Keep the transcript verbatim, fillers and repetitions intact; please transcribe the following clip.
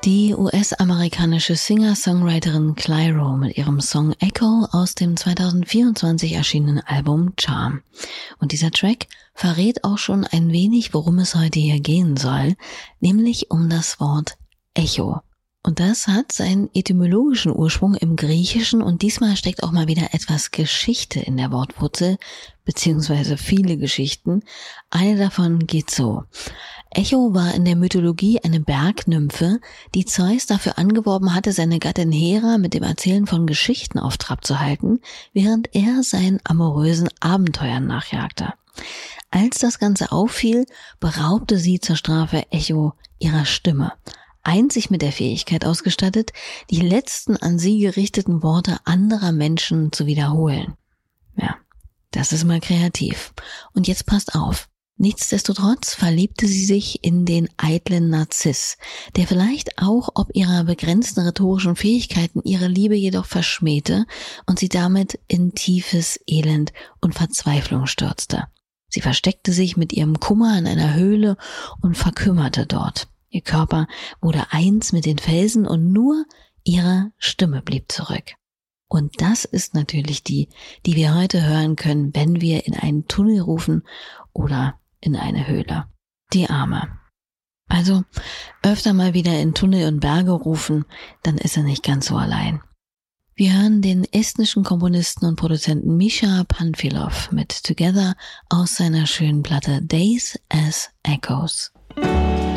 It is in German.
Die U S-amerikanische Singer-Songwriterin Clairo mit ihrem Song Echo aus dem zweitausendvierundzwanzig erschienenen Album Charm. Und dieser Track verrät auch schon ein wenig, worum es heute hier gehen soll, nämlich um das Wort Echo. Und das hat seinen etymologischen Ursprung im Griechischen und diesmal steckt auch mal wieder etwas Geschichte in der Wortwurzel, beziehungsweise viele Geschichten. Eine davon geht so. Echo war in der Mythologie eine Bergnymphe, die Zeus dafür angeworben hatte, seine Gattin Hera mit dem Erzählen von Geschichten auf Trab zu halten, während er seinen amorösen Abenteuern nachjagte. Als das Ganze auffiel, beraubte sie zur Strafe Echo ihrer Stimme, einzig mit der Fähigkeit ausgestattet, die letzten an sie gerichteten Worte anderer Menschen zu wiederholen. Ja, das ist mal kreativ. Und jetzt passt auf. Nichtsdestotrotz verliebte sie sich in den eitlen Narziss, der vielleicht auch ob ihrer begrenzten rhetorischen Fähigkeiten ihre Liebe jedoch verschmähte und sie damit in tiefes Elend und Verzweiflung stürzte. Sie versteckte sich mit ihrem Kummer in einer Höhle und verkümmerte dort. Ihr Körper wurde eins mit den Felsen und nur ihre Stimme blieb zurück. Und das ist natürlich die, die wir heute hören können, wenn wir in einen Tunnel rufen oder in eine Höhle. Die Arme. Also öfter mal wieder in Tunnel und Berge rufen, dann ist er nicht ganz so allein. Wir hören den estnischen Komponisten und Produzenten Misha Panfilov mit Together aus seiner schönen Platte Days as Echoes.